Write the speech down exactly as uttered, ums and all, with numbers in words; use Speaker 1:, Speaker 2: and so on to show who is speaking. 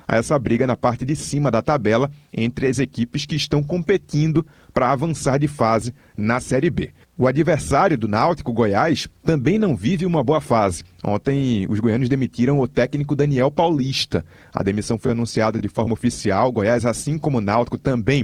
Speaker 1: a essa briga na parte de cima da tabela entre as equipes que estão competindo para avançar de fase na Série B. O adversário do Náutico, Goiás, também não vive uma boa fase. Ontem, os goianos demitiram o técnico Daniel Paulista. A demissão foi anunciada de forma oficial. Goiás, assim como o Náutico, também